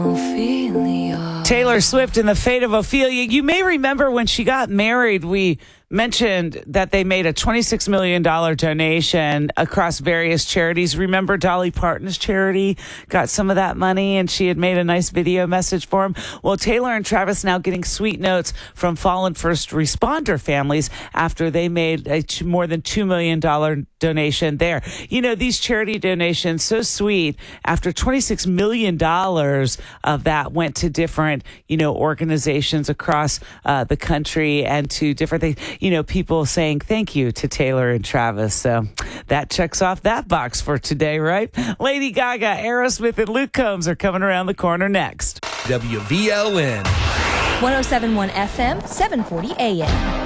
Taylor Swift and the Fate of Ophelia. You may remember when she got married, we mentioned that they made a $26 million donation across various charities. Remember Dolly Parton's charity got some of that money and she had made a nice video message for him? Well, Taylor and Travis now getting sweet notes from fallen first responder families after they made a more than $2 million donation there. You know, these charity donations, so sweet. After $26 million of that went to different, organizations across the country and to different things. People saying thank you to Taylor and Travis. So that checks off that box for today, right? Lady Gaga, Aerosmith, and Luke Combs are coming around the corner next. WVLN. 107.1 FM, 740 AM.